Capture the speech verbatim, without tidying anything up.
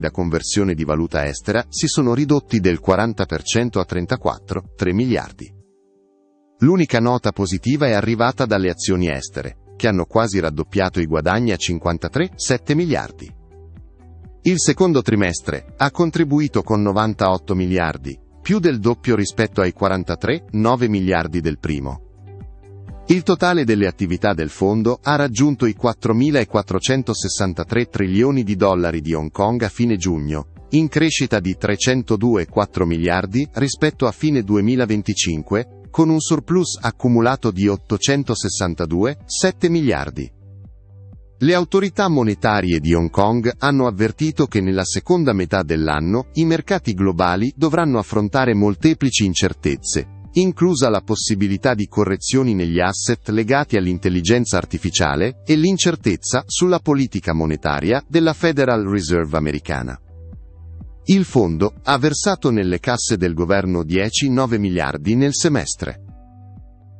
da conversione di valuta estera si sono ridotti del quaranta per cento a trentaquattro virgola tre miliardi. L'unica nota positiva è arrivata dalle azioni estere, che hanno quasi raddoppiato i guadagni a cinquantatré virgola sette miliardi. Il secondo trimestre ha contribuito con novantotto miliardi, più del doppio rispetto ai quarantatré virgola nove miliardi del primo. Il totale delle attività del fondo ha raggiunto i quattromilaquattrocentosessantatré trilioni di dollari di Hong Kong a fine giugno, in crescita di trecentodue virgola quattro miliardi rispetto a fine duemilaventicinque, con un surplus accumulato di ottocentosessantadue virgola sette miliardi. Le autorità monetarie di Hong Kong hanno avvertito che nella seconda metà dell'anno i mercati globali dovranno affrontare molteplici incertezze, inclusa la possibilità di correzioni negli asset legati all'intelligenza artificiale e l'incertezza sulla politica monetaria della Federal Reserve americana. Il fondo ha versato nelle casse del governo dieci virgola nove miliardi nel semestre.